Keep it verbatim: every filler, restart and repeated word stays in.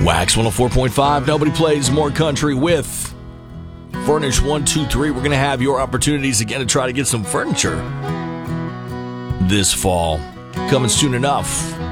Wax one oh four point five, nobody plays more country with Furnish one two three. We're going to have your opportunities again to try to get some furniture this fall. Coming soon enough.